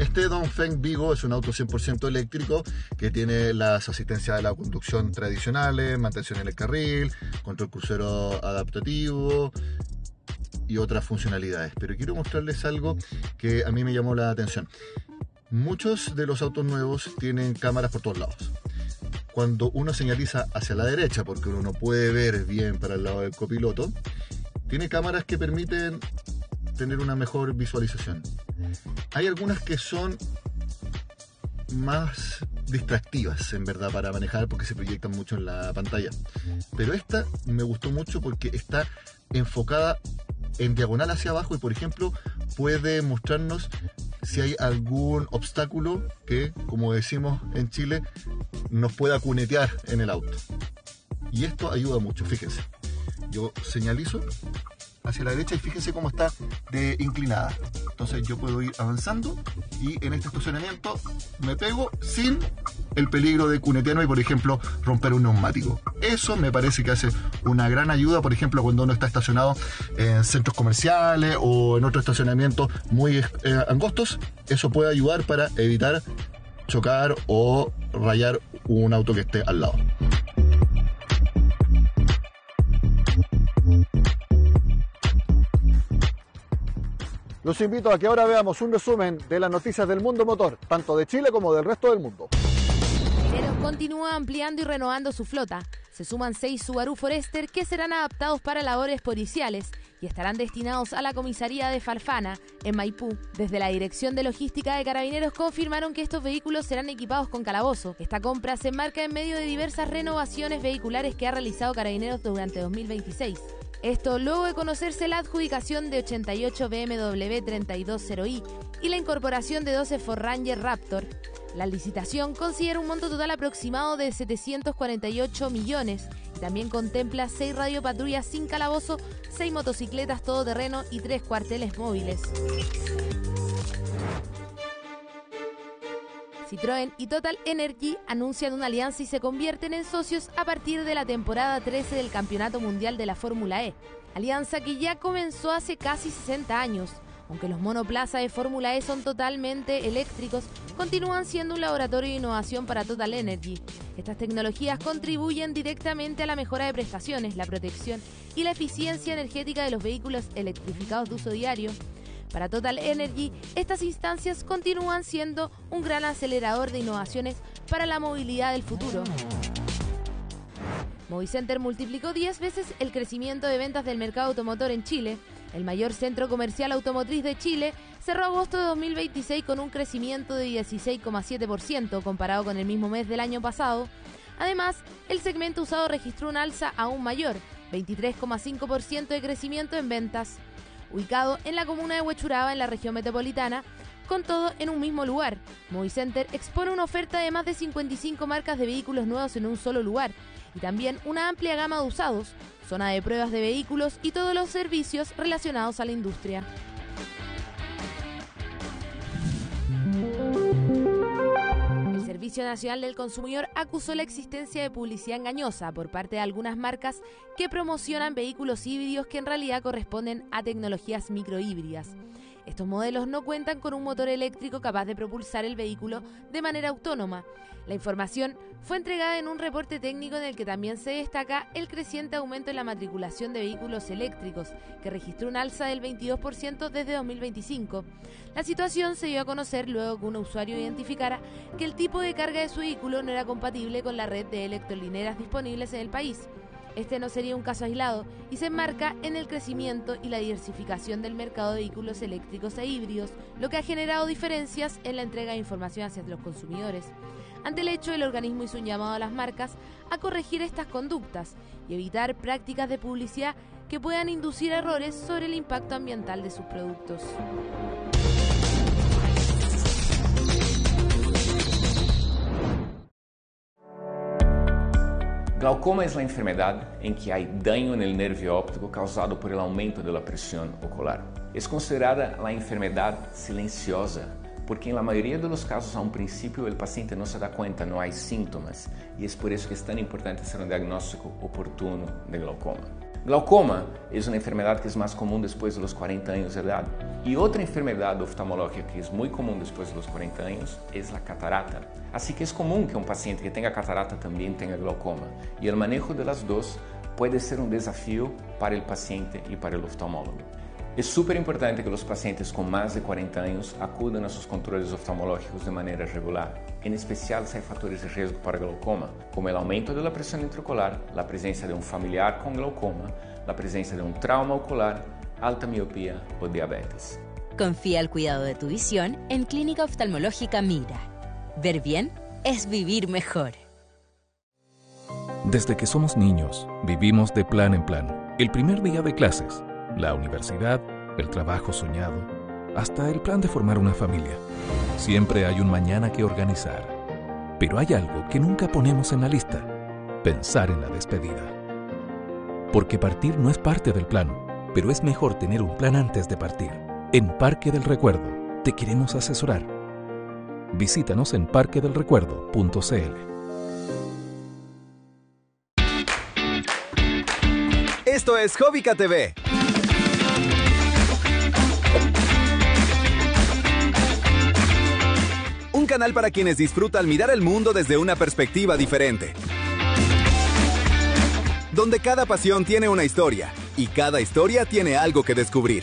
Este Dongfeng Vigo es un auto 100% eléctrico que tiene las asistencias de la conducción tradicionales, mantención en el carril, control crucero adaptativo y otras funcionalidades. Pero quiero mostrarles algo que a mí me llamó la atención. Muchos de los autos nuevos tienen cámaras por todos lados. Cuando uno señaliza hacia la derecha, porque uno no puede ver bien para el lado del copiloto, tiene cámaras que permiten tener una mejor visualización. Hay algunas que son más distractivas, en verdad, para manejar porque se proyectan mucho en la pantalla. Pero esta me gustó mucho porque está enfocada en diagonal hacia abajo y, por ejemplo, puede mostrarnos si hay algún obstáculo que, como decimos en Chile, nos pueda cunetear en el auto. Y esto ayuda mucho, fíjense. Yo señalizo hacia la derecha y fíjense cómo está inclinada. Entonces yo puedo ir avanzando y en este estacionamiento me pego sin el peligro de cunetearme y, por ejemplo, romper un neumático. Eso me parece que hace una gran ayuda, por ejemplo, cuando uno está estacionado en centros comerciales o en otros estacionamientos muy angostos. Eso puede ayudar para evitar chocar o rayar un auto que esté al lado. Los invito a que ahora veamos un resumen de las noticias del mundo motor, tanto de Chile como del resto del mundo. Caraineros continúa ampliando y renovando su flota. Se suman 6 Subaru Forester que serán adaptados para labores policiales y estarán destinados a la comisaría de Farfana, en Maipú. Desde la Dirección de Logística de Carabineros confirmaron que estos vehículos serán equipados con calabozo. Esta compra se enmarca en medio de diversas renovaciones vehiculares que ha realizado Carabineros durante 2026. Esto luego de conocerse la adjudicación de 88 BMW 320i y la incorporación de 12 Ford Ranger Raptor. La licitación considera un monto total aproximado de 748 millones y también contempla 6 radiopatrullas sin calabozo, 6 motocicletas todoterreno y 3 cuarteles móviles. Citroën y Total Energy anuncian una alianza y se convierten en socios a partir de la temporada 13 del Campeonato Mundial de la Fórmula E. Alianza que ya comenzó hace casi 60 años. Aunque los monoplaza de Fórmula E son totalmente eléctricos, continúan siendo un laboratorio de innovación para Total Energy. Estas tecnologías contribuyen directamente a la mejora de prestaciones, la protección y la eficiencia energética de los vehículos electrificados de uso diario. Para Total Energy, estas instancias continúan siendo un gran acelerador de innovaciones para la movilidad del futuro. Movicenter multiplicó 10 veces el crecimiento de ventas del mercado automotor en Chile. El mayor centro comercial automotriz de Chile cerró agosto de 2026 con un crecimiento de 16,7% comparado con el mismo mes del año pasado. Además, el segmento usado registró un alza aún mayor, 23,5% de crecimiento en ventas. Ubicado en la comuna de Huechuraba, en la región metropolitana, con todo en un mismo lugar, Movicenter expone una oferta de más de 55 marcas de vehículos nuevos en un solo lugar y también una amplia gama de usados, zona de pruebas de vehículos y todos los servicios relacionados a la industria. El Servicio Nacional del Consumidor acusó la existencia de publicidad engañosa por parte de algunas marcas que promocionan vehículos híbridos que en realidad corresponden a tecnologías microhíbridas. Estos modelos no cuentan con un motor eléctrico capaz de propulsar el vehículo de manera autónoma. La información fue entregada en un reporte técnico en el que también se destaca el creciente aumento en la matriculación de vehículos eléctricos, que registró un alza del 22% desde 2025. La situación se dio a conocer luego que un usuario identificara que el tipo de carga de su vehículo no era compatible con la red de electrolineras disponibles en el país. Este no sería un caso aislado y se enmarca en el crecimiento y la diversificación del mercado de vehículos eléctricos e híbridos, lo que ha generado diferencias en la entrega de información hacia los consumidores. Ante el hecho, el organismo hizo un llamado a las marcas a corregir estas conductas y evitar prácticas de publicidad que puedan inducir errores sobre el impacto ambiental de sus productos. Glaucoma es la enfermedad en que hay daño en el nervio óptico causado por el aumento de la presión ocular. Es considerada la enfermedad silenciosa porque en la mayoría de los casos a un principio el paciente no se da cuenta, no hay síntomas y es por eso que es tan importante hacer un diagnóstico oportuno de glaucoma. Glaucoma es una enfermedad que es más común después de los 40 años de edad. Y otra enfermedad oftalmológica que es muy común después de los 40 años es la catarata. Así que es común que un paciente que tenga catarata también tenga glaucoma. Y el manejo de las dos puede ser un desafío para el paciente y para el oftalmólogo. Es súper importante que los pacientes con más de 40 años acudan a sus controles oftalmológicos de manera regular, en especial si hay factores de riesgo para glaucoma, como el aumento de la presión intraocular, la presencia de un familiar con glaucoma, la presencia de un trauma ocular, alta miopía o diabetes. Confía el cuidado de tu visión en Clínica Oftalmológica Mira. Ver bien es vivir mejor. Desde que somos niños, vivimos de plan en plan. El primer día de clases, la universidad, el trabajo soñado, hasta el plan de formar una familia. Siempre hay un mañana que organizar. Pero hay algo que nunca ponemos en la lista: pensar en la despedida. Porque partir no es parte del plan, pero es mejor tener un plan antes de partir. En Parque del Recuerdo te queremos asesorar. Visítanos en parquedelrecuerdo.cl. Esto es Hobbica TV. Un canal para quienes disfrutan mirar el mundo desde una perspectiva diferente. Donde cada pasión tiene una historia y cada historia tiene algo que descubrir.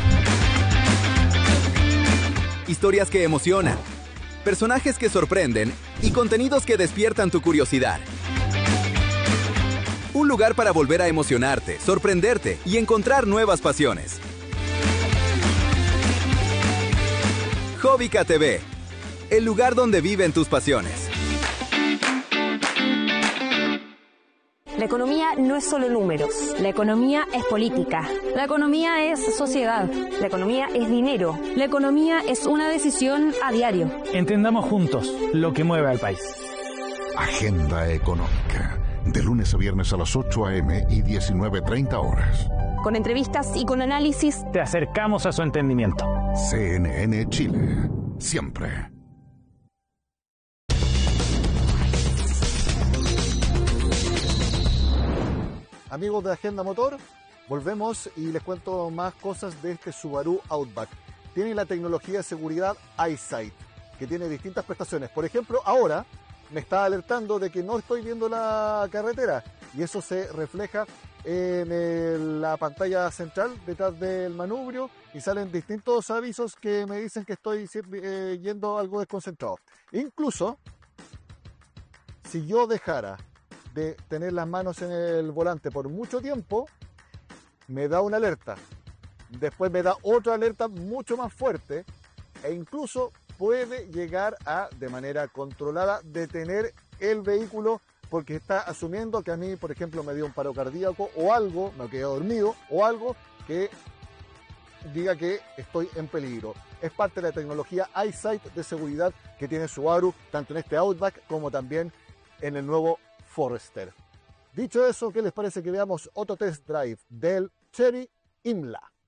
Historias que emocionan, personajes que sorprenden y contenidos que despiertan tu curiosidad. Un lugar para volver a emocionarte, sorprenderte y encontrar nuevas pasiones. Hobbica TV, el lugar donde viven tus pasiones. La economía no es solo números. La economía es política. La economía es sociedad. La economía es dinero. La economía es una decisión a diario. Entendamos juntos lo que mueve al país. Agenda Económica. De lunes a viernes a las 8 a.m. y 19:30 horas. Con entrevistas y con análisis. Te acercamos a su entendimiento. CNN Chile. Siempre. Amigos de Agenda Motor, volvemos y les cuento más cosas de este Subaru Outback. Tiene la tecnología de seguridad EyeSight, que tiene distintas prestaciones. Por ejemplo, ahora me está alertando de que no estoy viendo la carretera y eso se refleja en la pantalla central detrás del manubrio y salen distintos avisos que me dicen que estoy yendo algo desconcentrado. Incluso si yo dejara de tener las manos en el volante por mucho tiempo, me da una alerta, después me da otra alerta mucho más fuerte e incluso puede llegar a, de manera controlada, detener el vehículo porque está asumiendo que a mí, por ejemplo, me dio un paro cardíaco o algo, me quedé dormido o algo que diga que estoy en peligro. Es parte de la tecnología EyeSight de seguridad que tiene Subaru, tanto en este Outback como también en el nuevo Forester. Dicho eso, ¿qué les parece que veamos otro test drive del Chery Imla?